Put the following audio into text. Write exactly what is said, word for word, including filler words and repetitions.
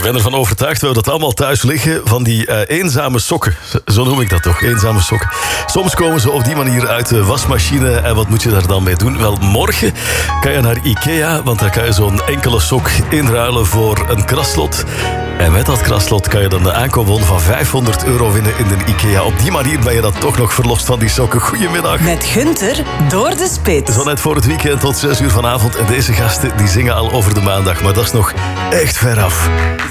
ben ervan overtuigd dat we dat allemaal thuis liggen. Van die uh, eenzame sokken. Zo noem ik dat toch, eenzame sokken. Soms komen ze op die manier uit de wasmachine. En wat moet je daar dan mee doen? Wel, morgen kan je naar Ikea. Want daar kan je zo'n enkele sok inruilen voor een kraslot. En met dat kraslot kan je dan de aankoopbon van vijfhonderd euro winnen in de Ikea. Op die manier ben je dan toch nog verlost van die sokken. Goedemiddag. Met Gunther door de spits. Zo net voor het weekend tot zes uur vanavond. En deze gasten die zingen al over de maandag. Maar dat is nog echt ver af.